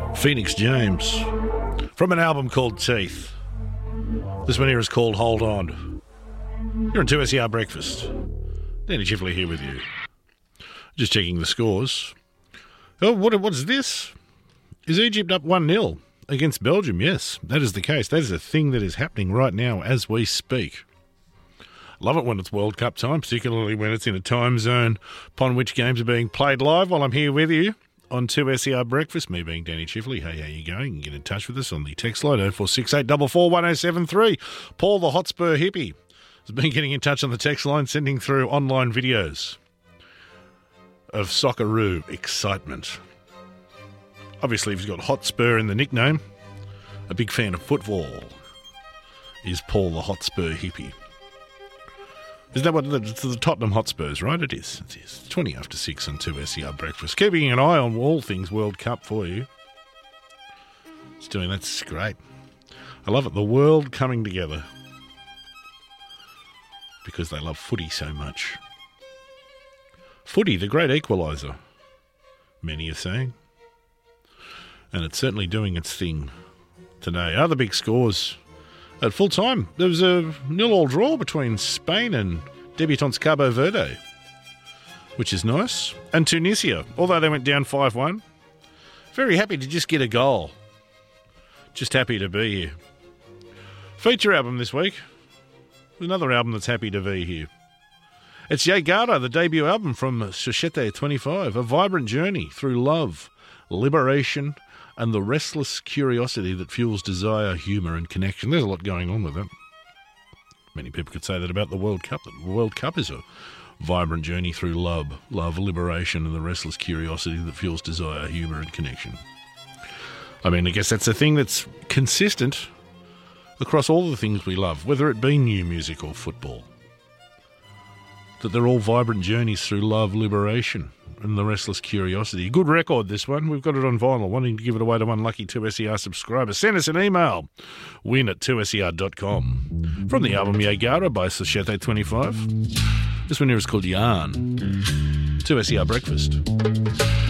Phoenix James, from an album called Teeth. This one here is called Hold On. You're on 2SER Breakfast. Danny Chifley here with you. Just checking the scores. Oh, what's this? Is Egypt up 1-0 against Belgium? Yes, that is the case. That is a thing that is happening right now as we speak. Love it when it's World Cup time, particularly when it's in a time zone upon which games are being played live while I'm here with you on 2SER Breakfast, me being Danny Chifley. Hey, how you going? You can get in touch with us on the text line 0468 441 Paul the Hotspur Hippie has been getting in touch on the text line, sending through online videos of Socceroo excitement. Obviously, if he's got Hotspur in the nickname, a big fan of football is Paul the Hotspur Hippie. Is that what it's the Tottenham Hotspurs, right? It is. It is. 20 after 6 on 2SER Breakfast. Keeping an eye on all things World Cup for you. It's doing that's great. I love it. The world coming together because they love footy so much. Footy, the great equaliser, many are saying. And it's certainly doing its thing today. Other big scores. At full time, there was a 0-0 draw between Spain and debutants Cabo Verde, which is nice. And Tunisia, although they went down 5-1, very happy to just get a goal. Just happy to be here. Feature album this week. Another album that's happy to be here. It's Yegara, the debut album from Societe 25, a vibrant journey through love, liberation, and the restless curiosity that fuels desire, humour and connection. There's a lot going on with it. Many people could say that about the World Cup. The World Cup is a vibrant journey through love, liberation and the restless curiosity that fuels desire, humour and connection. I mean, I guess that's a thing that's consistent across all the things we love, whether it be new music or football. That they're all vibrant journeys through love, liberation and the restless curiosity. Good record, this one. We've got it on vinyl. Wanting to give it away to one lucky 2SER subscriber. Send us an email. win@2ser.com. From the album Yegara by Societe 25. This one here is called Yarn. 2SER Breakfast.